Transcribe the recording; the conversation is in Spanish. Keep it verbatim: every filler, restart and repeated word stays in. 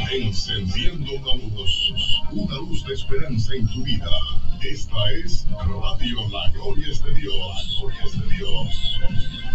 Encendiendo una luz, una luz de esperanza en tu vida. Esta es Radio La Gloria es de Dios. La Gloria es de Dios.